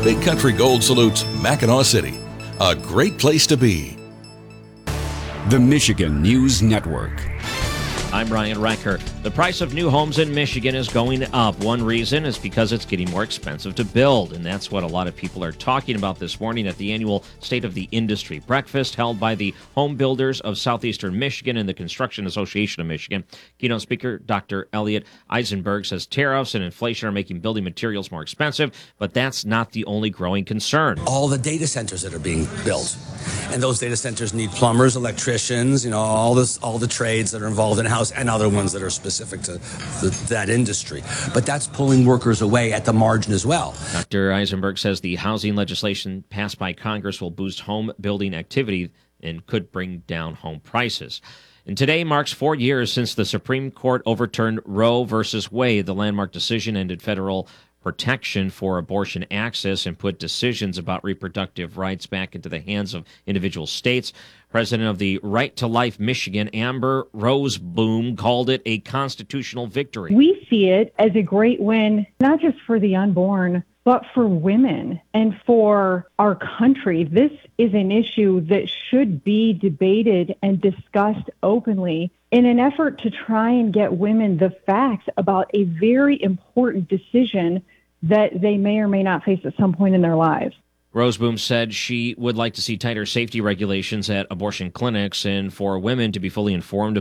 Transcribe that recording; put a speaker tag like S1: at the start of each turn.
S1: Big Country Gold salutes Mackinac City, a great place to be.
S2: The Michigan News Network.
S3: I'm Ryan Recker. The price of new homes in Michigan is going up. One reason is because it's getting more expensive to build, and that's what a lot of people are talking about this morning at the annual State of the Industry breakfast held by the Home Builders of Southeastern Michigan and the Construction Association of Michigan. Keynote speaker Dr. Elliot Eisenberg says tariffs and inflation are making building materials more expensive, but that's not the only growing concern.
S4: All the data centers that are being built, and those data centers need plumbers, electricians, all the trades that are involved in house, and other ones that are specific to that industry. But that's pulling workers away at the margin as well.
S3: Dr. Eisenberg says the housing legislation passed by Congress will boost home building activity and could bring down home prices. And today marks 4 years since the Supreme Court overturned Roe versus Wade. The landmark decision ended federal protection for abortion access and put decisions about reproductive rights back into the hands of individual states. President of the Right to Life Michigan, Amber Roseboom, called it a constitutional victory.
S5: We see it as a great win, not just for the unborn, but for women and for our country. This is an issue that should be debated and discussed openly in an effort to try and get women the facts about a very important decision that they may or may not face at some point in their lives.
S3: Roseboom said she would like to see tighter safety regulations at abortion clinics and for women to be fully informed